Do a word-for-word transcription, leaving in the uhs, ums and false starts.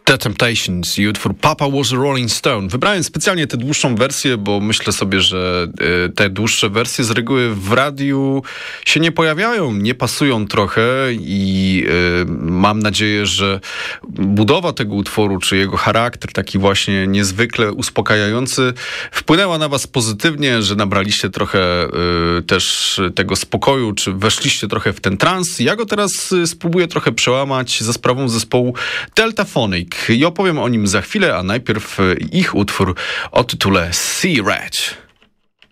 The Temptations i utwór Papa Was a Rolling Stone. Wybrałem specjalnie tę dłuższą wersję, bo myślę sobie, że te dłuższe wersje z reguły w radiu się nie pojawiają, nie pasują trochę i mam nadzieję, że budowa tego utworu, czy jego charakter, taki właśnie niezwykle uspokajający, wpłynęła na was pozytywnie, że nabraliście trochę też tego spokoju, czy weszliście trochę w ten trans. Ja go teraz spróbuję trochę przełamać za sprawą zespołu Deltaphonic i opowiem o nim za chwilę, a najpierw ich utwór o tytule Sea Rage.